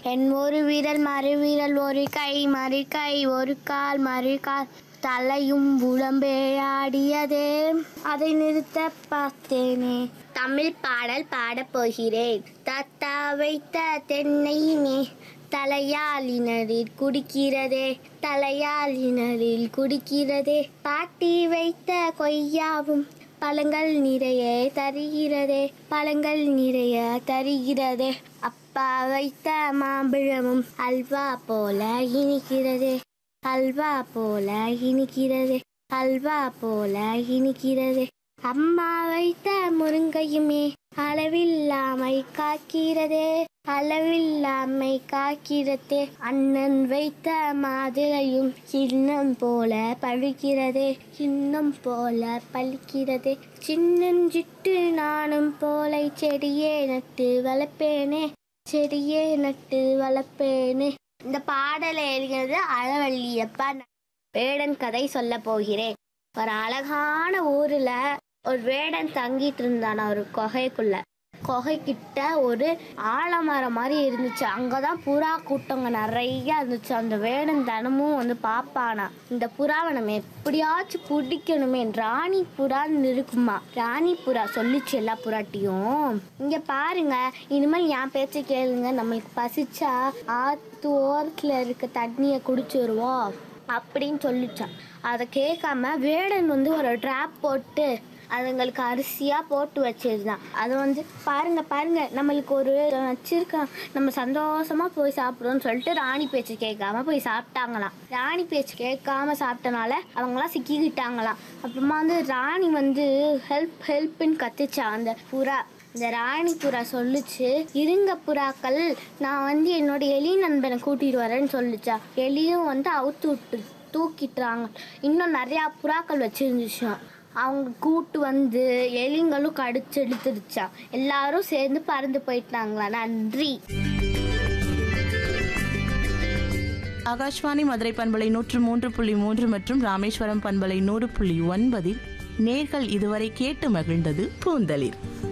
என் ஒரு வீரல் மறு வீரல் ஒரு கை மறு கை ஒரு கால் மறு கால் தலையும் புலம்பே ஆடியதே அதை நிறுத்த பார்த்தேனே. தமிழ் பாடல் பாடப் போகிறேன். தத்தா வைத்த தென்னையுமே தலையாளினரில் குடிக்கிறதே தலையாளினரில் குடிக்கிறதே. பாட்டி வைத்த கொய்யாவும் பழங்கள் நிறைய தருகிறதே பழங்கள் நிறைய தருகிறதே. அப்பா வைத்த மாம்பழமும் அல்வா போல இனிக்கிறதே அல்வா போல இனிக்கிறதே அல்வா போல இனிக்கிறதே. அம்மா வைத்த முருங்கையுமே அளவில்லாமை காக்கிறதே அளவில்லாமை காக்கிறதே. அண்ணன் வைத்த மாதுளையும் கிண்ணம் போல பழுக்கிறதே கிண்ணம் போல பழுக்கிறதே. சின்னஞ்சிட்டு நானும் போலை செடியே நட்டு வளர்ப்பேனே செடியே நட்டு வளர்ப்பேனே. இந்த பாடலை எழுதினது அழவள்ளியப்பா. வேடன் கதை சொல்ல போகிறேன். ஒரு அழகான ஊர்ல ஒரு வேடன் தங்கிட்டு இருந்தானா ஒரு குகைக்கிட்ட ஒரு ஆலமரம் மாதிரி இருந்துச்சு. அங்கதான் புறா கூட்டங்க நிறைய இருந்துச்சு. அந்த வேடன் தினமும் பாப்பானா இந்த புறாவை நம்ம எப்படியாச்சும் பிடிக்கணுமே. ராணி புறான்னு இருக்குமா. ராணி புறா சொல்லிச்சு எல்லா புறாட்டியும், இங்க பாருங்க, இனிமேல் என் பேச்ச கேளுங்க, நம்மளுக்கு பசிச்சா ஆத்து ஓரத்துல இருக்க தண்ணிய குடிச்சிருவோம் அப்படின்னு சொல்லிச்சான். அதை கேட்காம வேடன் ஒரு ட்ராப் போட்டு அதுங்களுக்கு அரிசியா போட்டு வச்சிருந்தான். அது பாருங்க நம்மளுக்கு ஒரு வச்சிருக்கான், நம்ம சந்தோஷமா போய் சாப்பிடுவோம்னு சொல்லிட்டு ராணி பேச்சு கேட்காம போய் சாப்பிட்டாங்களாம். ராணி பேச்சு கேட்காம சாப்பிட்டனால அவங்களாம் சிக்கிக்கிட்டாங்களாம். அப்புறமா ராணி ஹெல்ப்னு கத்துச்சா அந்த புறா. இந்த ராணி புறா சொல்லுச்சு, இருங்க புறாக்கள், நான் என்னோட எலி நண்பனை கூட்டிட்டு வரேன்னு சொல்லிச்சா. எலியும் அவுத்து விட்டு தூக்கிட்டுறாங்க. இன்னும் நிறையா புறாக்கள் வச்சிருந்துச்சான். அவங்க கூட்டு எலிங்களும் கடிச்சு எடுத்துருச்சா. எல்லாரும் சேர்ந்து பறந்து போயிட்டாங்களா. நன்றி. ஆகாஷ்வாணி மதுரை பண்பலை 103.3 மற்றும் ராமேஸ்வரம் பண்பலை 100.9 நேர்கள் இதுவரை கேட்டு மகிழ்ந்தது பூந்தளிர்.